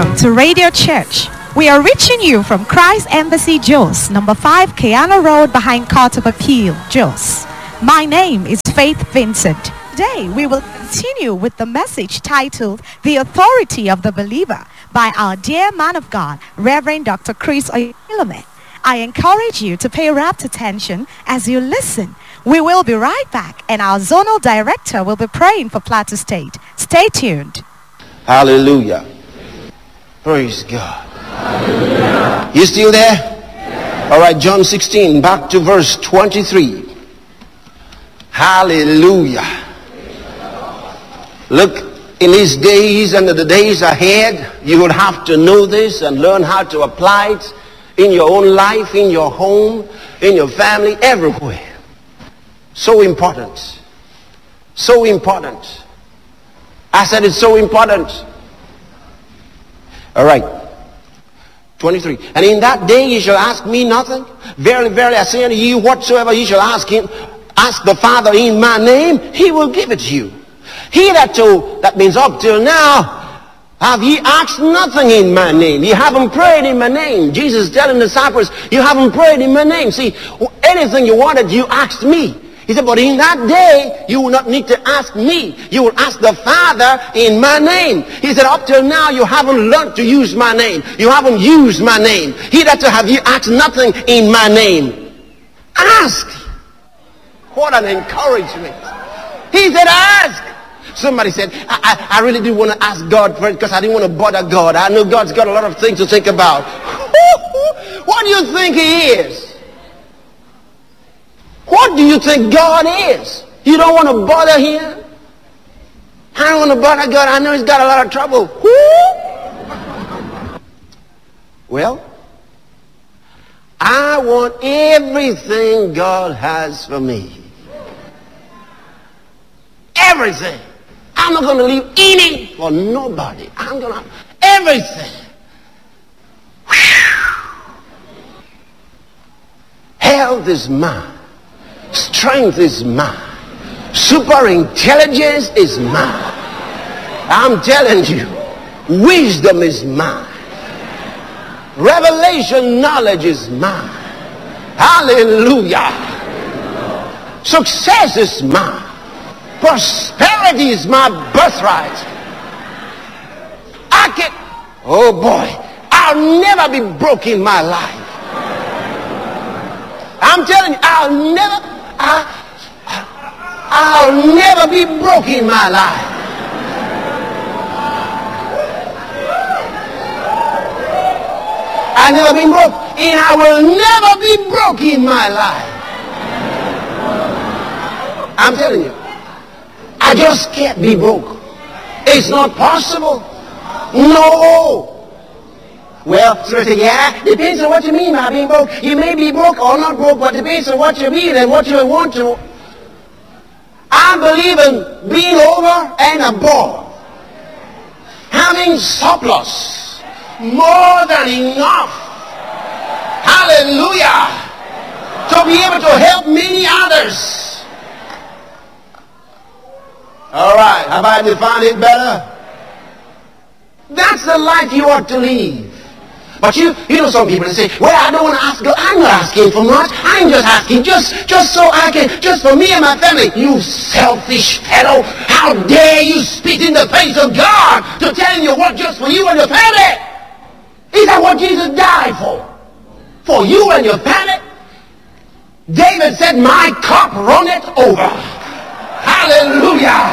Welcome to Radio Church. We are reaching you from Christ Embassy, Jos, number 5 Keano Road behind Court of Appeal, Jos. My name is Faith Vincent. Today we will continue with the message titled The Authority of the Believer by our dear man of God, Reverend Dr. Chris Oyelome. I encourage you to pay rapt attention as you listen. We will be right back and our zonal director will be praying for Plateau State. Stay tuned. Hallelujah. Praise God. Hallelujah. You still there? Yes. All right, John 16, back to verse 23. Hallelujah. Look, in these days and the days ahead, you will have to know this and learn how to apply it in your own life, in your home, in your family, everywhere. So important. So important. I said it's so important. All right. 23. And in that day you shall ask me nothing. Verily, verily, I say unto you, whatsoever you shall ask him, ask the Father in my name, he will give it to you. He that means up till now, have ye asked nothing in my name? You haven't prayed in my name. Jesus telling the disciples, you haven't prayed in my name. See, anything you wanted, you asked me. He said, but in that day, you will not need to ask me. You will ask the Father in my name. He said, up till now, you haven't learned to use my name. You haven't used my name. He that have you asked nothing in my name. Ask. What an encouragement. He said, ask. Somebody said, I really didn't want to ask God for it because I didn't want to bother God. I know God's got a lot of things to think about. What do you think he is? What do you think God is? You don't want to bother him? I don't want to bother God. I know he's got a lot of trouble. Well, I want everything God has for me. Everything. I'm not going to leave any for nobody. I'm going to have everything. Health is mine. Strength is mine. Super intelligence is mine. I'm telling you, wisdom is mine. Revelation knowledge is mine. Hallelujah. Success is mine. Prosperity is my birthright. Oh boy, I'll never be broke in my life. I'm telling you, I'll never be broke in my life. I've never been broke, and I will never be broke in my life. I'm telling you, I just can't be broke. It's not possible. No. Well, so say, yeah, depends on what you mean by being broke. You may be broke or not broke, but depends on what you mean and what you want to. I believe in being over and above. Having surplus. More than enough. Hallelujah. To be able to help many others. All right, have I defined it better? That's the life you ought to live. But you know some people say, well, I don't want to ask God. I'm not asking for much. I'm just asking just so I can, just for me and my family. You selfish fellow. How dare you spit in the face of God to tell you what just for you and your family? Is that what Jesus died for? For you and your family? David said, my cup runneth over. Hallelujah.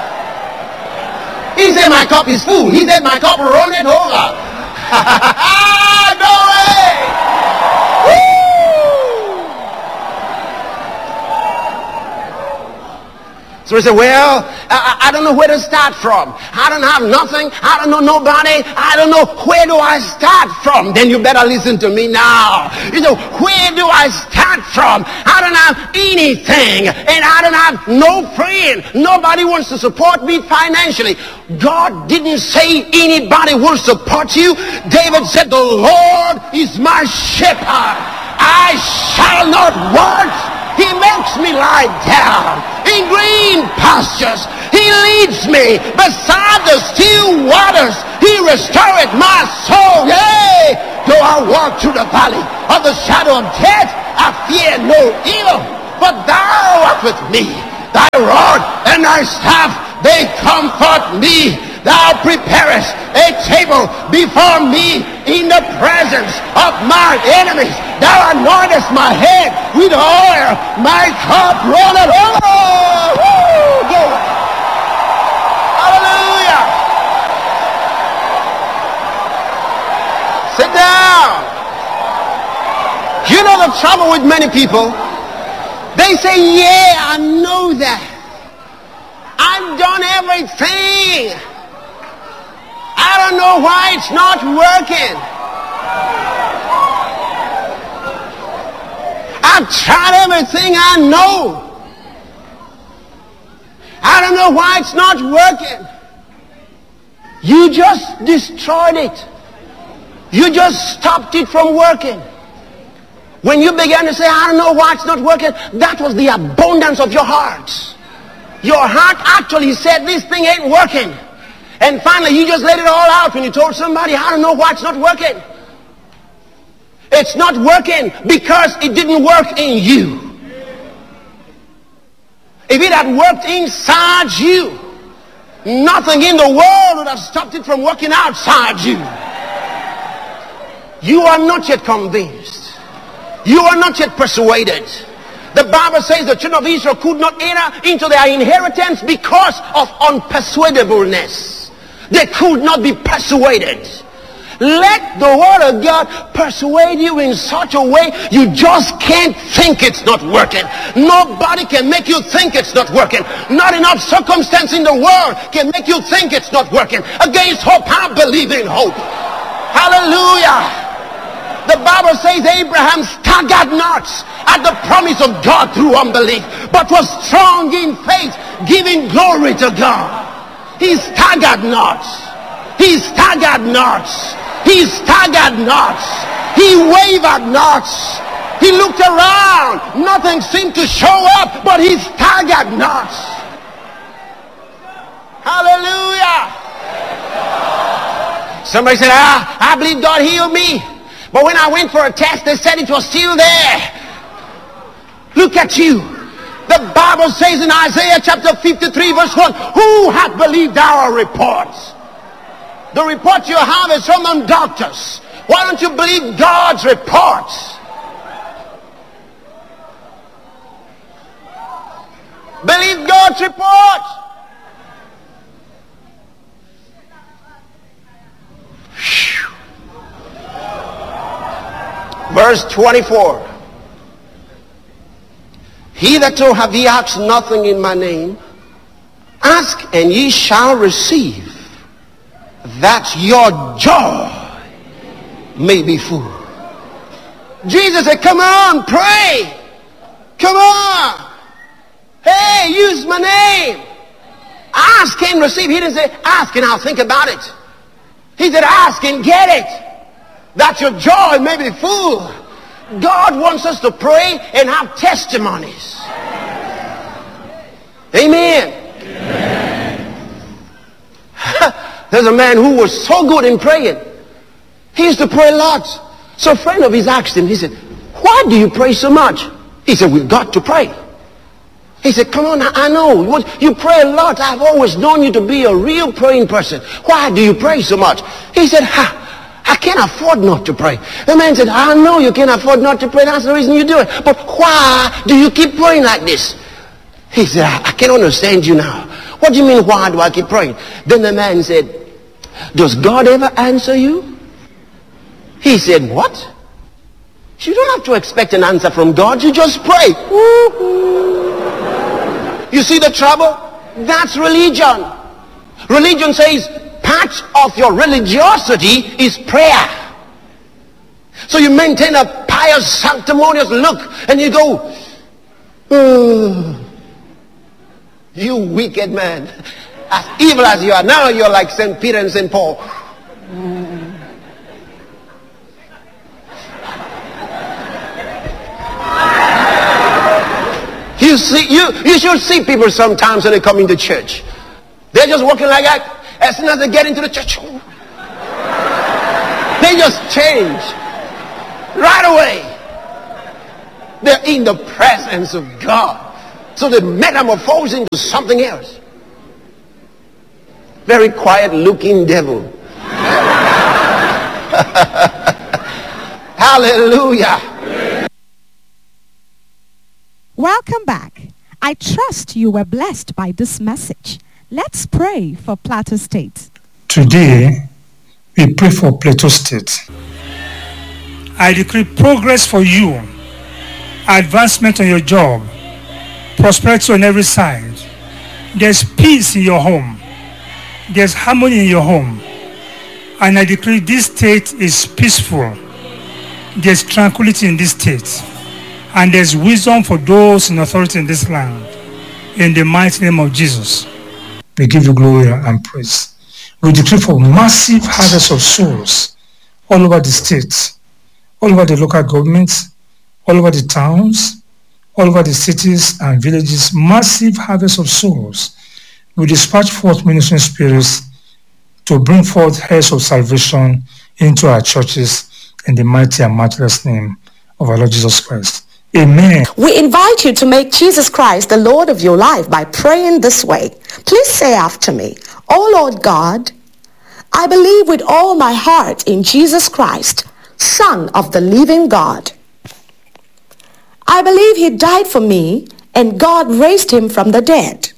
He said, my cup is full. He said, my cup runneth over. Glory! Woo! So he said, well, I don't know where to start from. I don't have nothing. I don't know nobody. I don't know where do I start from. Then you better listen to me now. You know, where do I start from? I don't have anything. And I don't have no friend. Nobody wants to support me financially. God didn't say anybody will support you. David said, the Lord is my shepherd. I shall not want. He makes me lie down in green pastures. He leads me beside the still waters. He restoreth my soul. Yea, though I walk through the valley of the shadow of death, I fear no evil, but thou art with me. Thy rod and thy staff, they comfort me. Thou preparest a table before me in the presence of my enemies. Thou anointest my head with oil, my cup runneth over. Woo! Glory. Hallelujah. Sit down. You know the trouble with many people? They say, yeah, I know that. I've done everything. I don't know why it's not working. I've tried everything I know. I don't know why it's not working. You just destroyed it. You just stopped it from working. When you began to say, I don't know why it's not working, that was the abundance of your heart. Your heart actually said, this thing ain't working. And finally, you just let it all out when you told somebody, I don't know why it's not working. It's not working because it didn't work in you. If it had worked inside you, nothing in the world would have stopped it from working outside you. You are not yet convinced. You are not yet persuaded. The Bible says the children of Israel could not enter into their inheritance because of unpersuadableness. They could not be persuaded. Let the word of God persuade you in such a way you just can't think it's not working. Nobody can make you think it's not working. Not enough circumstance in the world can make you think it's not working. Against hope, I believe in hope. Hallelujah. The Bible says Abraham staggered not at the promise of God through unbelief, but was strong in faith, giving glory to God. He staggered not. He staggered not. He staggered not. He wavered not. He looked around. Nothing seemed to show up, but he staggered not. Hallelujah. Somebody said, I believe God healed me. But when I went for a test, they said it was still there. Look at you. The Bible says in Isaiah chapter 53 verse 1, who hath believed our reports? The report you have is from them doctors. Why don't you believe God's reports? Believe God's report. Verse 24. Hitherto have ye asked nothing in my name. Ask and ye shall receive, that your joy may be full. Jesus said, come on, pray. Come on. Hey, use my name. Ask and receive. He didn't say, ask and I'll think about it. He said, ask and get it, that your joy may be full. God wants us to pray and have testimonies. Amen. There's a man who was so good in praying. He used to pray a lot. So a friend of his asked him, he said, why do you pray so much? He said, we've got to pray. He said, come on, I know. You pray a lot. I've always known you to be a real praying person. Why do you pray so much? He said, I can't afford not to pray. The man said, I know you can't afford not to pray. That's the reason you do it. But why do you keep praying like this? He said, I can't understand you now. What do you mean, why do I keep praying? Then the man said, does God ever answer you? He said, what? You don't have to expect an answer from God. You just pray. You see the trouble? That's religion. Religion says part of your religiosity is prayer. So you maintain a pious, sanctimonious look and you go, you wicked man. As evil as you are, now you're like St. Peter and St. Paul. You see, you should see people sometimes when they come into church. They're just walking like that. As soon as they get into the church, They just change right away. They're in the presence of God. So they metamorphose into something else. Very quiet looking devil. Hallelujah. Welcome back. I trust you were blessed by this message. Let's pray for Plateau State. Today, we pray for Plateau State. I decree progress for you, advancement on your job, prosperity on every side. There's peace in your home. There's harmony in your home. And I decree this state is peaceful. There's tranquility in this state. And there's wisdom for those in authority in this land. In the mighty name of Jesus. We give you glory and praise. We decree for massive harvest of souls all over the state, all over the local governments, all over the towns, all over the cities and villages, massive harvest of souls. We dispatch forth ministering spirits to bring forth heirs of salvation into our churches in the mighty and matchless name of our Lord Jesus Christ. Amen. We invite you to make Jesus Christ the Lord of your life by praying this way. Please say after me, "Oh Lord God, I believe with all my heart in Jesus Christ, Son of the living God. I believe he died for me and God raised him from the dead.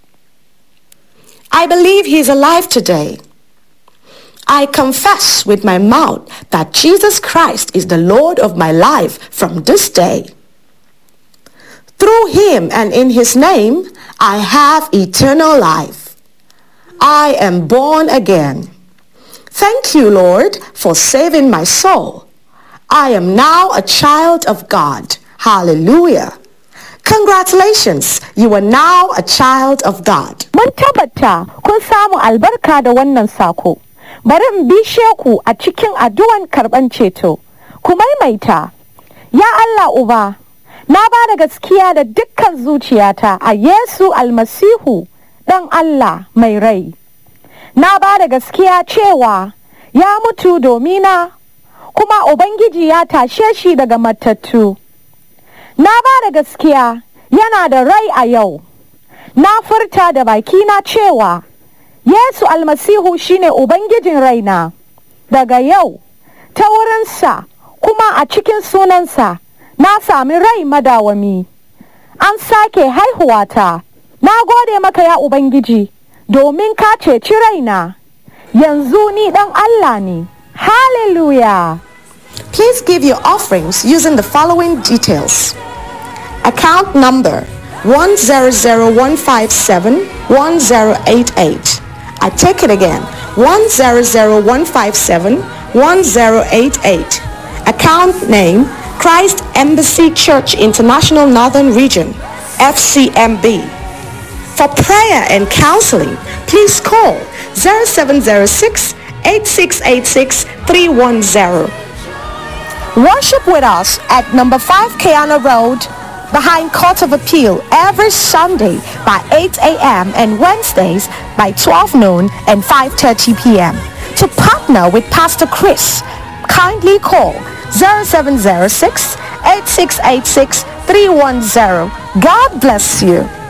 I believe he is alive today. I confess with my mouth that Jesus Christ is the Lord of my life from this day. Through him and in his name, I have eternal life. I am born again. Thank you, Lord, for saving my soul. I am now a child of God. Hallelujah. Congratulations, you are now a child of God." Mun tabbata kun samu albarka da wannan sako. Bari in bishe ku a cikin addu'an karban ceto. Ku maimaita, "Ya Allah Uba, na ba da gaskiya da dukkan zuciyata a Yesu Almasihu, ɗan Allah mai rai. Na ba da gaskiya cewa ya mutu domina, kuma Ubangiji ya tashe shi daga matattu. Na ba da gaskiya yana da rai a yau. Na furta da bakina cewa Yesu Almasihu shine Ubangijin raina. Daga yau, ta wurinsa kuma a cikin sunansa, na sami rai madawami. An sake haihuwata. Na gode maka ya Ubangiji, domin ka ceci raina. Yanzu ni ɗan Allah ne. Hallelujah. Please give your offerings using the following details. Account number 100-157-1088. I take it again. 100-157-1088. Account name Christ Embassy Church International Northern Region, FCMB. For prayer and counseling, please call 0706-8686-310. Worship with us at number 5 Kayana Road behind Court of Appeal every Sunday by 8 a.m. and Wednesdays by 12 noon and 5:30 p.m. To partner with Pastor Chris, kindly call 0706-8686-310. God bless you.